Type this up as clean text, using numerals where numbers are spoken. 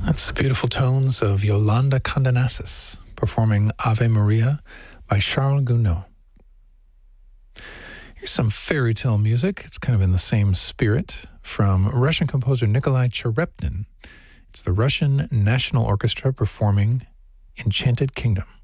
That's the beautiful tones of Yolanda Condenassis performing Ave Maria by Charles Gounod. Here's some fairy tale music. It's kind of in the same spirit from Russian composer Nikolai Cherepnin. It's the Russian National Orchestra performing Enchanted Kingdom.